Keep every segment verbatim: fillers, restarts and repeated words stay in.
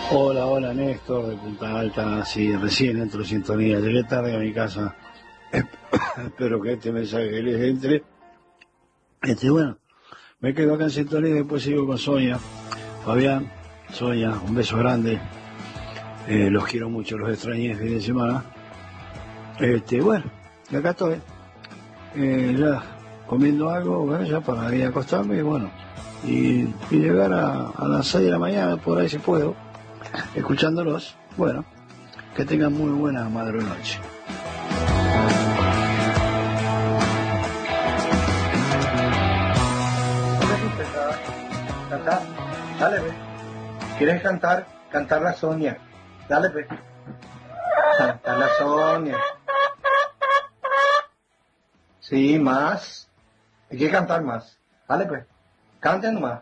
Hola, hola Néstor de Punta Alta, sí, recién entro en sintonía, llegué tarde a mi casa, espero que este mensaje les entre, este bueno, me quedo acá en sintonía y después sigo con Sonia, Fabián, Sonia, un beso grande, eh, los quiero mucho, los extrañé el fin de semana, este bueno, y acá estoy, eh, ya comiendo algo, bueno, ya para ir a acostarme y bueno, y, y llegar a, a las seis de la mañana, por ahí si puedo, escuchándolos, bueno, que tengan muy buena madre noche. Cantar, dale, ve. ¿Quieres cantar? Cantar la Sonia. Dale, ve. Cantar la Sonia. Sí, más. Hay que cantar más. Dale, pues. Canten más.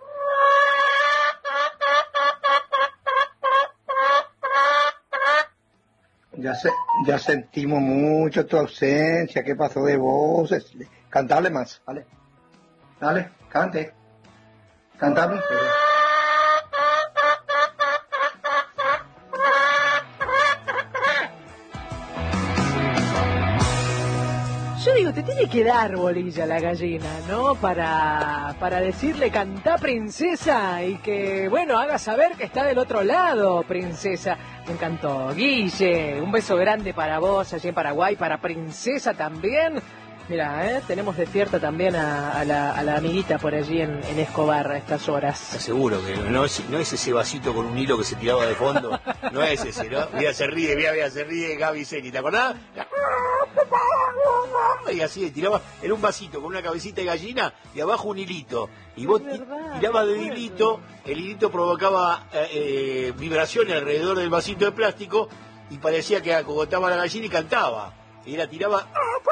Ya, se, ya sentimos mucho tu ausencia. ¿Qué pasó de voces? Cantarle más, ¿vale? Dale, cante. Cantame. Yo digo, te tiene que dar bolilla la gallina, ¿no? Para, para decirle cantá princesa y que, bueno, haga saber que está del otro lado, princesa. Me encantó. Guille, un beso grande para vos allí en Paraguay, para princesa también. Mira, ¿eh? Tenemos despierta también a, a, la, a la amiguita por allí en, en Escobar a estas horas. Te aseguro que no es, no es ese vasito con un hilo que se tiraba de fondo, no es ese, ¿no? Mira, se ríe, mira, mira, se ríe Gaby Zeni, ¿te acordás? Y así, tiraba, era un vasito con una cabecita de gallina y abajo un hilito. Y vos tirabas del hilito, el hilito provocaba eh, eh, vibraciones alrededor del vasito de plástico y parecía que acogotaba la gallina y cantaba. Y la tiraba...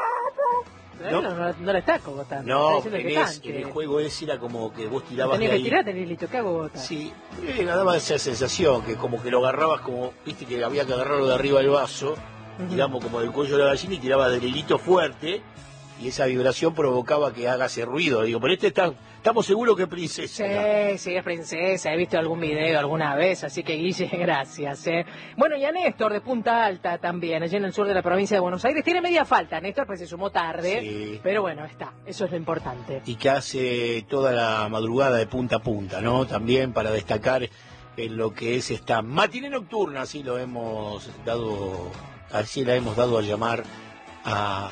No, no, no, no la está cogotando. No, está en, es, en el juego ese era como que vos tirabas Tenía de que ahí. tirarte el hilito, ¿qué agota? Sí, eh, daba esa sensación, que como que lo agarrabas como, viste que había que agarrarlo de arriba del vaso, uh-huh. Tiramos como del cuello de la gallina y tiraba del hilito fuerte, y esa vibración provocaba que haga ese ruido. Digo, pero este está, estamos seguros que es princesa. Sí, sí, es princesa, he visto algún video alguna vez, así que Guille, gracias. ¿eh? Bueno, y a Néstor de Punta Alta también, allí en el sur de la provincia de Buenos Aires, tiene media falta, Néstor, pues se sumó tarde, sí. Pero bueno, está, eso es lo importante. Y que hace toda la madrugada de punta a punta, ¿no? También para destacar en lo que es esta matiné nocturna, así lo hemos dado, así la hemos dado a llamar a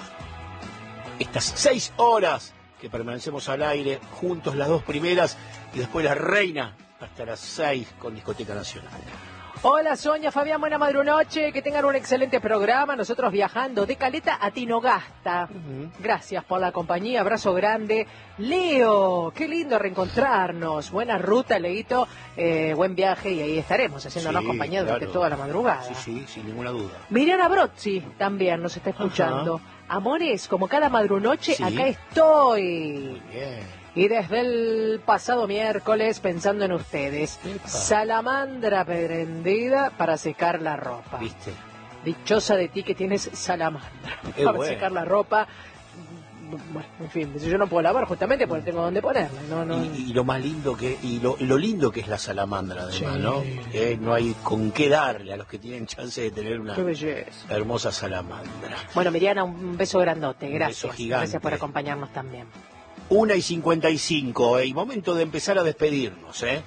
estas seis horas que permanecemos al aire, juntos las dos primeras y después la reina hasta las seis con Discoteca Nacional. Hola Sonia, Fabián, buena madrunoche, que tengan un excelente programa, nosotros viajando de Caleta a Tinogasta. Uh-huh. Gracias por la compañía, abrazo grande. Leo, qué lindo reencontrarnos, buena ruta, Leito, eh, buen viaje y ahí estaremos haciéndonos sí, compañía durante claro. toda la madrugada. Sí, sí, sin ninguna duda. Miriana Brozzi también nos está escuchando. Uh-huh. Amores, como cada madrunoche, sí. Acá estoy. Muy bien. Y desde el pasado miércoles pensando en ustedes. Epa. Salamandra prendida para secar la ropa. ¿Viste? Dichosa de ti que tienes salamandra Qué para bueno. secar la ropa. Bueno, en fin, yo no puedo lavar justamente porque tengo donde ponerla. No, no... Y, y lo más lindo que y lo, lo lindo que es la salamandra, además, sí. ¿no? Eh, no hay con qué darle a los que tienen chance de tener una hermosa salamandra. Bueno, Miriana, un beso grandote, gracias. Un beso gigante. Gracias por acompañarnos también. Una y cincuenta y cinco, eh, y momento de empezar a despedirnos, ¿eh?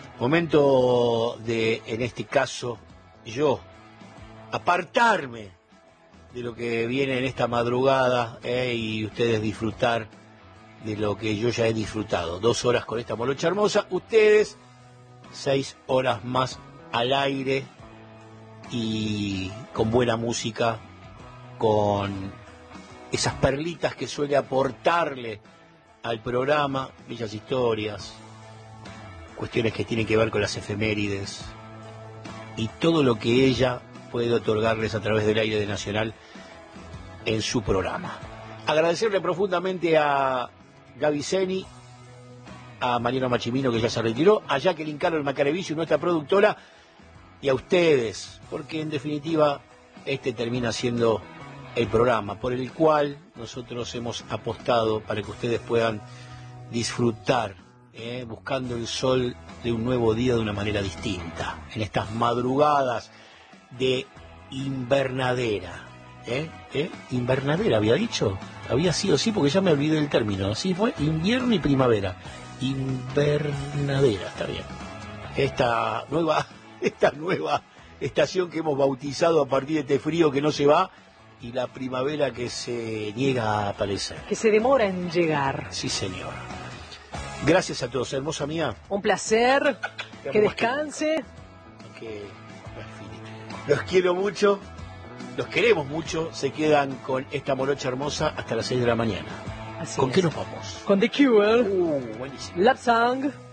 Momento de, en este caso, yo, apartarme de lo que viene en esta madrugada, eh, y ustedes disfrutar de lo que yo ya he disfrutado. Dos horas con esta molocha hermosa, ustedes, seis horas más al aire y con buena música, con esas perlitas que suele aportarle al programa, bellas historias, cuestiones que tienen que ver con las efemérides y todo lo que ella puede otorgarles a través del aire de Nacional en su programa. Agradecerle profundamente a Gaby Zeni, a Mariano Machimino, que ya se retiró, a Jacqueline Carlos Macarevicio, nuestra productora, y a ustedes, porque en definitiva este termina siendo el programa por el cual nosotros hemos apostado para que ustedes puedan disfrutar eh, buscando el sol de un nuevo día de una manera distinta, en estas madrugadas de invernadera. ¿Eh? ¿Eh? ¿Invernadera había dicho? Había sido, sí, porque ya me olvidé el término. Así fue, invierno y primavera. Invernadera, está bien. Esta nueva, esta nueva estación que hemos bautizado a partir de este frío que no se va y la primavera que se niega a aparecer. Que se demora en llegar. Sí, señor. Gracias a todos, hermosa mía. Un placer. Que descanse. Que... Los quiero mucho. Los queremos mucho, se quedan con esta morocha hermosa hasta las seis de la mañana. Así ¿Con es. qué nos vamos? Con The Cure. Uh, buenísimo. Love Song.